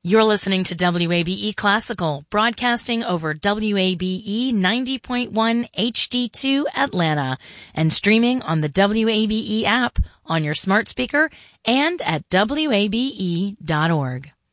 You're listening to WABE Classical, broadcasting over WABE 90.1 HD2 Atlanta and streaming on the WABE app on your smart speaker and at WABE.org.